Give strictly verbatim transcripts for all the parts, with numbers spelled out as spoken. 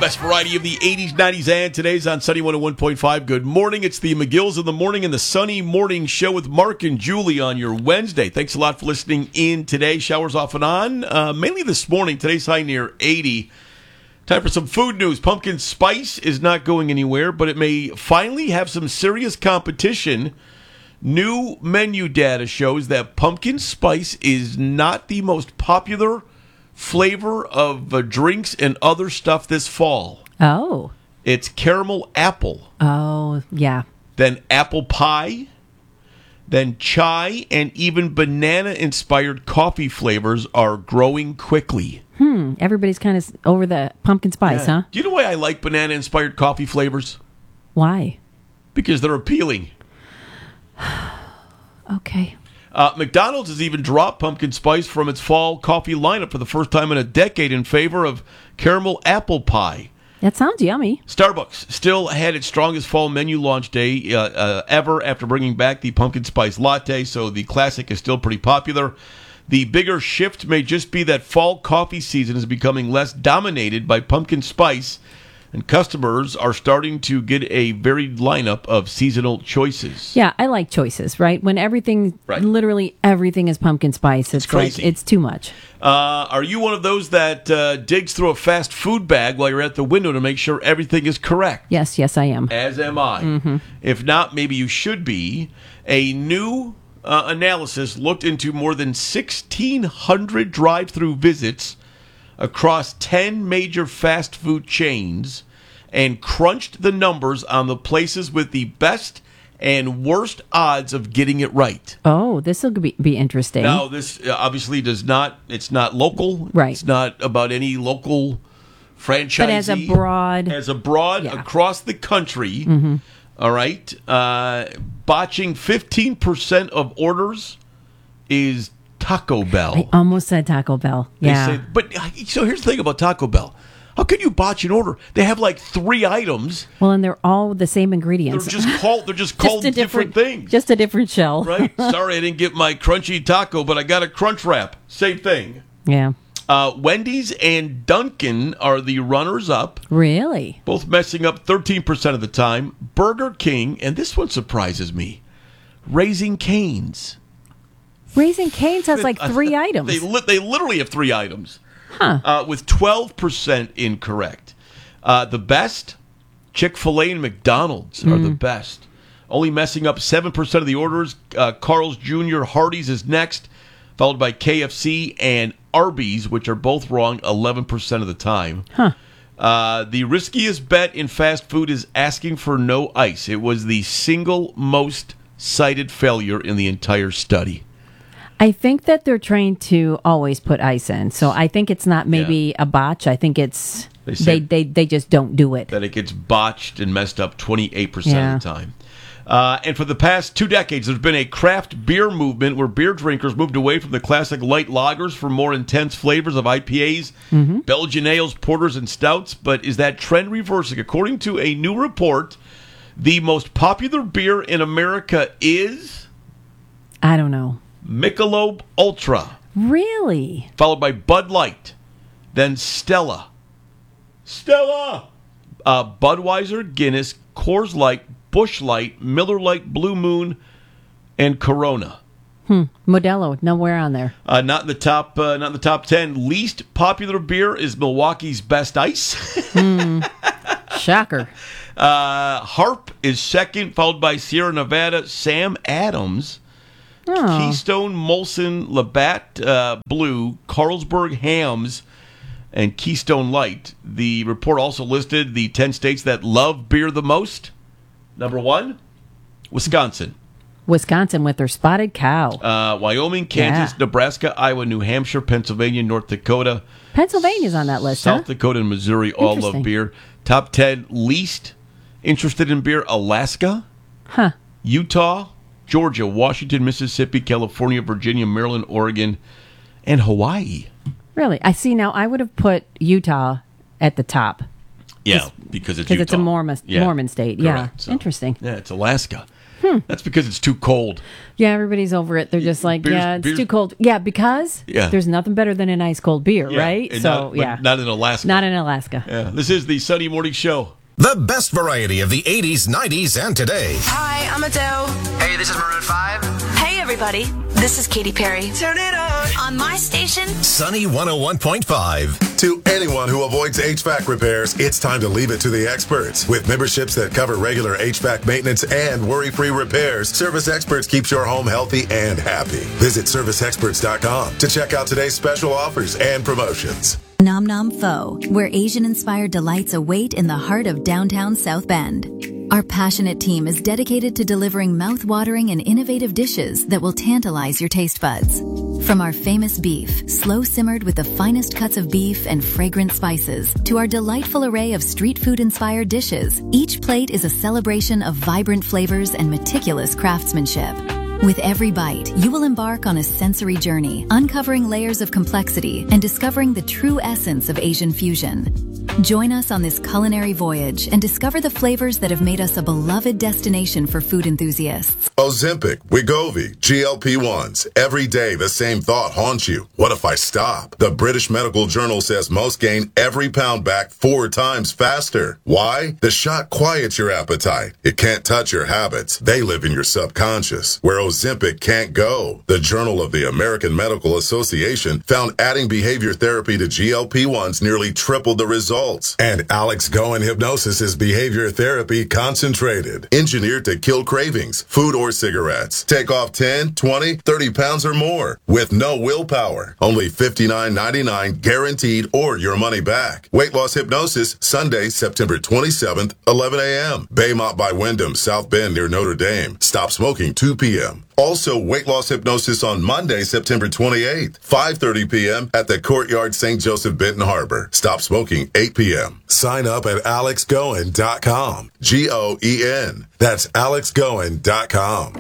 best variety of the eighties, nineties, and today's on Sunny one oh one point five. Good morning. It's the McGills in the Morning and the Sunny Morning Show with Mark and Julie on your Wednesday. Thanks a lot for listening in today. Showers off and on. Uh, mainly this morning. Today's high near eighty. Time for some food news. Pumpkin spice is not going anywhere, but it may finally have some serious competition. New menu data shows that pumpkin spice is not the most popular flavor of uh, drinks and other stuff this fall. Oh. It's caramel apple. Oh, yeah. Then apple pie. Then chai and even banana-inspired coffee flavors are growing quickly. Hmm. Everybody's kind of over the pumpkin spice, Yeah. huh? Do you know why I like banana-inspired coffee flavors? Why? Because they're appealing. Okay. Uh, McDonald's has even dropped pumpkin spice from its fall coffee lineup for the first time in a decade in favor of caramel apple pie. That sounds yummy. Starbucks still had its strongest fall menu launch day uh, uh, ever after bringing back the pumpkin spice latte, so the classic is still pretty popular. The bigger shift may just be that fall coffee season is becoming less dominated by pumpkin spice, and customers are starting to get a varied lineup of seasonal choices. Yeah, I like choices, right? When everything, Right. literally everything is pumpkin spice, it's, crazy. like, it's too much. Uh, are you one of those that uh, digs through a fast food bag while you're at the window to make sure everything is correct? Yes, yes, I am. As am I. Mm-hmm. If not, maybe you should be. A new uh, analysis looked into more than sixteen hundred drive-through visits across ten major fast food chains and crunched the numbers on the places with the best and worst odds of getting it right. Oh, this will be, be interesting. Now, this uh, obviously does not, it's not local. Right. It's not about any local franchisee. But as a broad... As a broad Yeah. across the country, Mm-hmm. all right, uh, botching fifteen percent of orders is Taco Bell. I almost said Taco Bell. They Yeah. say, but uh, so here's the thing about Taco Bell. How can you botch an order? They have like three items. Well, and they're all the same They're ingredients. just called. They're just called a different, things. Just a different shell. Right? Sorry, I didn't get my crunchy taco, but I got a crunch wrap. Same thing. Yeah. Uh, Wendy's and Dunkin' are the runners-up, Really? both messing up thirteen percent of the time. Burger King, and this one surprises me, Raising Cane's. Raising Cane's has like three items. They li- they literally have three items, Huh. uh, with twelve percent incorrect. Uh, the best, Chick-fil-A and McDonald's are the best. Only messing up seven percent of the orders. Uh, Carl's Junior Hardee's is next, followed by K F C and Arby's, which are both wrong eleven percent of the time. Huh. Uh, the riskiest bet in fast food is asking for no ice. It was the single most cited failure in the entire study. I think that they're trying to always put ice in. So I think it's not maybe a botch. I think it's They they, say- they, they just don't do it. That it gets botched and messed up twenty-eight percent Yeah. of the time. Uh, and for the past two decades, there's been a craft beer movement where beer drinkers moved away from the classic light lagers for more intense flavors of I P As, Mm-hmm. Belgian ales, porters, and stouts. But is that trend reversing? According to a new report, the most popular beer in America is I don't know. Michelob Ultra, Really? followed by Bud Light, then Stella. Stella! Uh, Budweiser, Guinness, Coors Light, Busch Light, Miller Lite, Blue Moon, and Corona. Modelo, nowhere on there. Uh, not in the top. Uh, not in the top ten. Least popular beer is Milwaukee's Best Ice. Shocker. uh, Harp is second, followed by Sierra Nevada, Sam Adams, Oh. Keystone, Molson, Labatt uh, Blue, Carlsberg Hams, and Keystone Light. The report also listed the ten states that love beer the most. Number one, Wisconsin. Wisconsin with their spotted cow. Uh, Wyoming, Kansas, Yeah. Nebraska, Iowa, New Hampshire, Pennsylvania, North Dakota, Pennsylvania's on that list, South huh? Dakota, and Missouri all love Interesting. beer. Top ten least interested in beer, Alaska, Huh. Utah, Georgia, Washington, Mississippi, California, Virginia, Maryland, Oregon, and Hawaii. Really? I see now. I would have put Utah at the top Yeah, because it's because it's a Utah. Mormon, Yeah, Mormon state. Yeah. correct. So, Interesting. Yeah, it's Alaska. Hmm. That's because it's too cold. Yeah, everybody's over it. They're just like, Beer's- yeah, it's beer's- too cold. Yeah, because Yeah. there's nothing better than an ice cold beer, Yeah, right? and So, not, but yeah. Not in Alaska. Not in Alaska. Yeah. This is the Sunday Morning Show. The best variety of the eighties, nineties, and today. Hi, I'm Adele. Hey, this is Maroon five. Hey, everybody. This is Katy Perry. Turn it on. On my station, Sunny one oh one point five. To anyone who avoids H V A C repairs, it's time to leave it to the experts. With memberships that cover regular H V A C maintenance and worry-free repairs, Service Experts keeps your home healthy and happy. Visit service experts dot com to check out today's special offers and promotions. Nom Nom Pho, where Asian-inspired delights await in the heart of downtown South Bend. Our passionate team is dedicated to delivering mouth-watering and innovative dishes that will tantalize your taste buds. From our famous beef, slow-simmered with the finest cuts of beef and fragrant spices, to our delightful array of street food-inspired dishes, each plate is a celebration of vibrant flavors and meticulous craftsmanship. With every bite, you will embark on a sensory journey, uncovering layers of complexity and discovering the true essence of Asian fusion. Join us on this culinary voyage and discover the flavors that have made us a beloved destination for food enthusiasts. Ozempic, Wegovy, G L P ones. Every day the same thought haunts you. What if I stop? The British Medical Journal says most gain every pound back four times faster. Why? The shot quiets your appetite. It can't touch your habits. They live in your subconscious, where Ozempic can't go. The Journal of the American Medical Association found adding behavior therapy to G L P ones nearly tripled the results. And Alex Goen Hypnosis is behavior therapy concentrated, engineered to kill cravings, food or cigarettes. Take off ten, twenty, thirty pounds or more with no willpower. Only fifty-nine ninety-nine guaranteed or your money back. Weight Loss Hypnosis, Sunday, September twenty-seventh, eleven a.m. Baymont by Wyndham, South Bend near Notre Dame. Stop smoking two p.m. Also, Weight Loss Hypnosis on Monday, September twenty-eighth, five thirty p.m. at the Courtyard Saint Joseph Benton Harbor. Stop smoking eight p.m. Sign up at alex goen dot com. G O E N. That's alex goen dot com.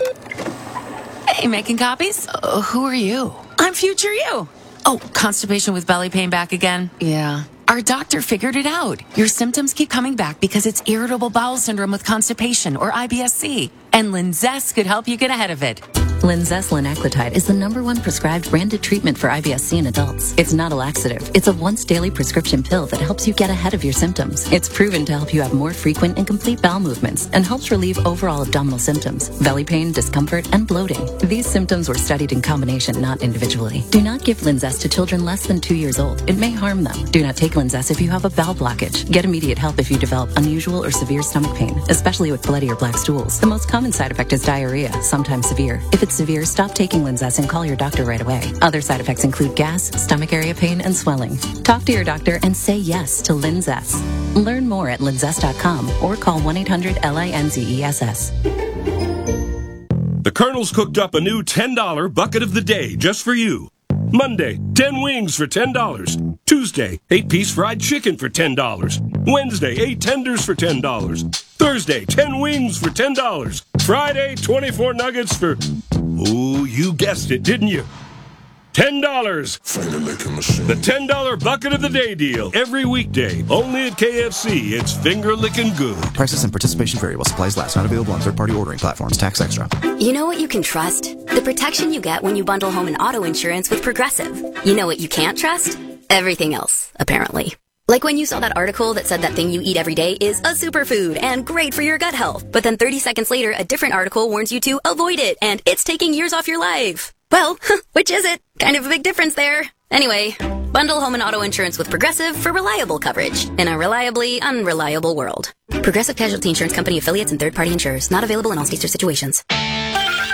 Hey, making copies? Uh, who are you? I'm future you. Oh, constipation with belly pain back again? Yeah. Our doctor figured it out. Your symptoms keep coming back because it's irritable bowel syndrome with constipation, or I B S C. And Linzess could help you get ahead of it. Linzess linaclotide is the number one prescribed branded treatment for I B S C in adults. It's not a laxative. It's a once daily prescription pill that helps you get ahead of your symptoms. It's proven to help you have more frequent and complete bowel movements and helps relieve overall abdominal symptoms, belly pain, discomfort, and bloating. These symptoms were studied in combination, not individually. Do not give Linzess to children less than two years old. It may harm them. Do not take Linzess if you have a bowel blockage. Get immediate help if you develop unusual or severe stomach pain, especially with bloody or black stools. The most common side effect is diarrhea, sometimes severe. If it's severe, stop taking Linzess and call your doctor right away. Other side effects include gas, stomach area pain, and swelling. Talk to your doctor and say yes to Linzess. Learn more at linzess dot com or call one eight hundred L I N Z E S S. The Colonel's cooked up a new ten dollar bucket of the day just for you. Monday, ten wings for ten dollars. Tuesday, eight piece fried chicken for ten dollars. Wednesday, eight tenders for ten dollars. Thursday, ten wings for ten dollars. Friday, twenty-four nuggets for... Oh, you guessed it, didn't you? ten dollars. The ten dollar bucket of the day deal. Every weekday. Only at K F C. It's finger-licking good. Prices and participation vary while supplies last. Not available on third-party ordering platforms. Tax extra. You know what you can trust? The protection you get when you bundle home and auto insurance with Progressive. You know what you can't trust? Everything else, apparently. Like when you saw that article that said that thing you eat every day is a superfood and great for your gut health. But then thirty seconds later, a different article warns you to avoid it and it's taking years off your life. Well, which is it? Kind of a big difference there. Anyway, bundle home and auto insurance with Progressive for reliable coverage in a reliably unreliable world. Progressive Casualty Insurance Company affiliates and third-party insurers. Not available in all states or situations.